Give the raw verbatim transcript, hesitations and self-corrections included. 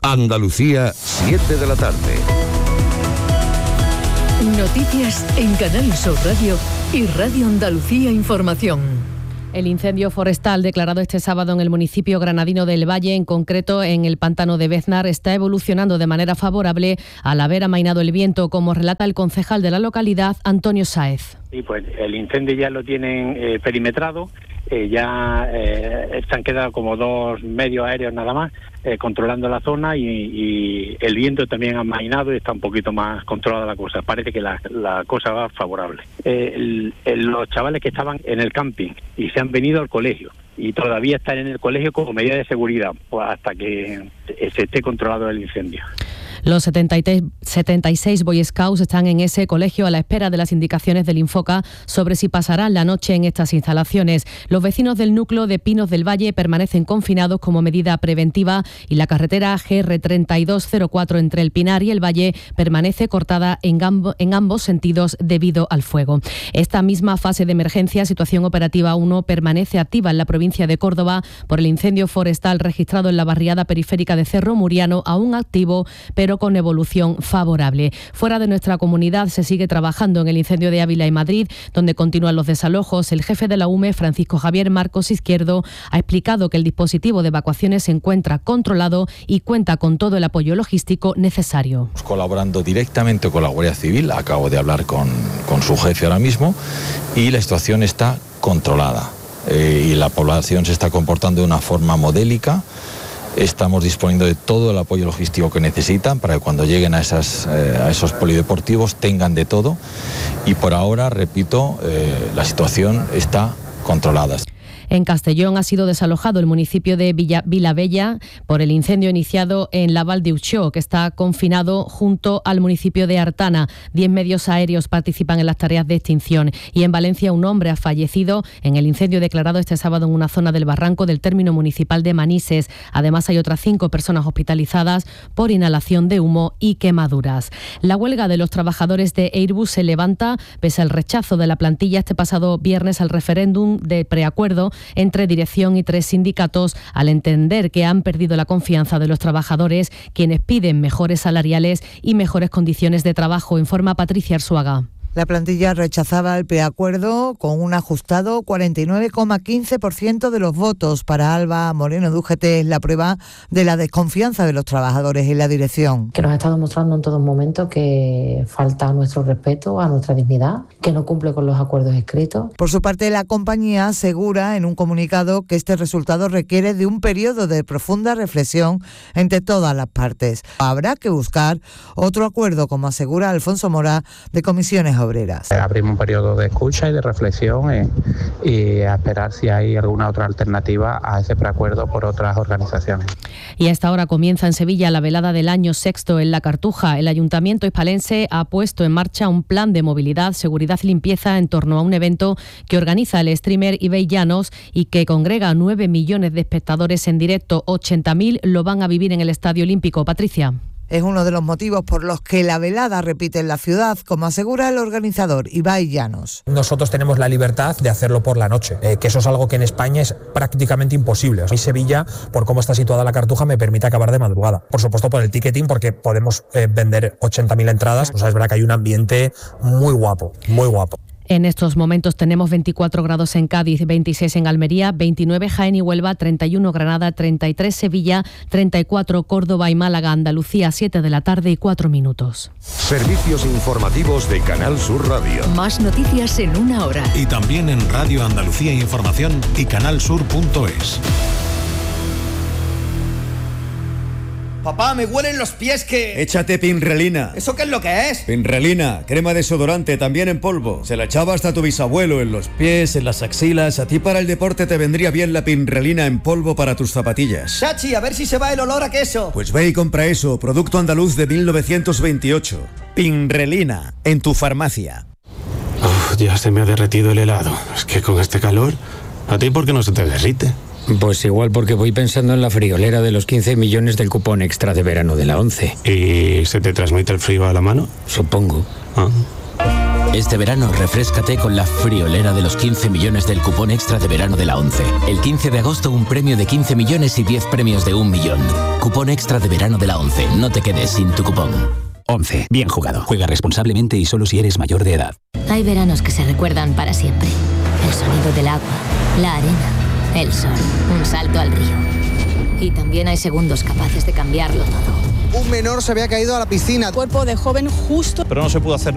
Andalucía, siete de la tarde. Noticias en Canal Sur Radio y Radio Andalucía Información. El incendio forestal declarado este sábado en el municipio granadino del Valle, en concreto en el pantano de Beznar, está evolucionando de manera favorable al haber amainado el viento, como relata el concejal de la localidad, Antonio Sáez. Sí, pues el incendio ya lo tienen eh, perimetrado, eh, ya eh, se han quedado como dos medios aéreos nada más, eh, controlando la zona y, y el viento también ha amainado y está un poquito más controlada la cosa. Parece que la, la cosa va favorable. Eh, el, el, los chavales que estaban en el camping y se han venido al colegio y todavía están en el colegio como medida de seguridad, pues hasta que se esté controlado el incendio. Los setenta y seis Boy Scouts están en ese colegio a la espera de las indicaciones del Infoca sobre si pasarán la noche en estas instalaciones. Los vecinos del núcleo de Pinos del Valle permanecen confinados como medida preventiva y la carretera G R treinta y dos cero cuatro entre el Pinar y el Valle permanece cortada en, gambo, en ambos sentidos debido al fuego. Esta misma fase de emergencia, situación operativa uno, permanece activa en la provincia de Córdoba por el incendio forestal registrado en la barriada periférica de Cerro Muriano, aún activo, pero con evolución favorable. Fuera de nuestra comunidad se sigue trabajando en el incendio de Ávila y Madrid, donde continúan los desalojos. El jefe de la U M E, Francisco Javier Marcos Izquierdo, ha explicado que el dispositivo de evacuaciones se encuentra controlado y cuenta con todo el apoyo logístico necesario. Colaborando directamente con la Guardia Civil, acabo de hablar con, con su jefe ahora mismo, y la situación está controlada. Eh, y la población se está comportando de una forma modélica. Estamos disponiendo de todo el apoyo logístico que necesitan para que cuando lleguen a, esas, eh, a esos polideportivos tengan de todo. Y por ahora, repito, eh, la situación está controlada. En Castellón ha sido desalojado el municipio de Villa, Vilabella por el incendio iniciado en la Val de Uchó, que está confinado junto al municipio de Artana. Diez medios aéreos participan en las tareas de extinción. Y en Valencia un hombre ha fallecido en el incendio declarado este sábado en una zona del barranco del término municipal de Manises. Además hay otras cinco personas hospitalizadas por inhalación de humo y quemaduras. La huelga de los trabajadores de Airbus se levanta pese al rechazo de la plantilla este pasado viernes al referéndum de preacuerdo entre dirección y tres sindicatos, al entender que han perdido la confianza de los trabajadores, quienes piden mejores salariales y mejores condiciones de trabajo, informa Patricia Arzuaga. La plantilla rechazaba el preacuerdo con un ajustado cuarenta y nueve coma quince por ciento de los votos. Para Alba Moreno de U G T es la prueba de la desconfianza de los trabajadores en la dirección. Que nos ha estado mostrando en todo momento que falta nuestro respeto a nuestra dignidad, que no cumple con los acuerdos escritos. Por su parte, la compañía asegura en un comunicado que este resultado requiere de un periodo de profunda reflexión entre todas las partes. Habrá que buscar otro acuerdo, como asegura Alfonso Mora, de Comisiones Obreras. Abrimos un periodo de escucha y de reflexión eh, y a esperar si hay alguna otra alternativa a ese preacuerdo por otras organizaciones. Y a esta hora comienza en Sevilla la velada del año sexto en La Cartuja. El Ayuntamiento hispalense ha puesto en marcha un plan de movilidad, seguridad y limpieza en torno a un evento que organiza el streamer Ibai Llanos y que congrega a nueve millones de espectadores en directo. ochenta mil lo van a vivir en el Estadio Olímpico. Patricia. Es uno de los motivos por los que la velada repite en la ciudad, como asegura el organizador Ibai Llanos. Nosotros tenemos la libertad de hacerlo por la noche, eh, que eso es algo que en España es prácticamente imposible. A mí Sevilla, por cómo está situada la Cartuja, me permite acabar de madrugada. Por supuesto por el ticketing, porque podemos eh, vender ochenta mil entradas. O sea, es verdad que hay un ambiente muy guapo, muy guapo. En estos momentos tenemos veinticuatro grados en Cádiz, veintiséis en Almería, veintinueve Jaén y Huelva, treinta y uno Granada, treinta y tres Sevilla, treinta y cuatro Córdoba y Málaga, Andalucía, siete de la tarde y cuatro minutos. Servicios informativos de Canal Sur Radio. Más noticias en una hora. Y también en Radio Andalucía Información y canalsur punto es. Papá, me huelen los pies que... Échate Pinrelina. ¿Eso qué es lo que es? Pinrelina, crema desodorante, también en polvo. Se la echaba hasta tu bisabuelo en los pies, en las axilas. A ti para el deporte te vendría bien la Pinrelina en polvo para tus zapatillas. Chachi, a ver si se va el olor a queso. Pues ve y compra eso, producto andaluz de mil novecientos veintiocho. Pinrelina, en tu farmacia. Uf, ya se me ha derretido el helado. Es que con este calor, ¿a ti por qué no se te derrite? Pues igual porque voy pensando en la friolera de los quince millones del cupón extra de verano de la ONCE. ¿Y se te transmite el frío a la mano? Supongo. Ah. Este verano refréscate con la friolera de los quince millones del cupón extra de verano de la ONCE. El quince de agosto un premio de quince millones y diez premios de un millón. Cupón extra de verano de la ONCE. No te quedes sin tu cupón. ONCE. Bien jugado. Juega responsablemente y solo si eres mayor de edad. Hay veranos que se recuerdan para siempre. El sonido del agua, la arena, el sol, un salto al río. Y también hay segundos capaces de cambiarlo todo. Un menor se había caído a la piscina. Cuerpo de joven justo. Pero no se pudo hacer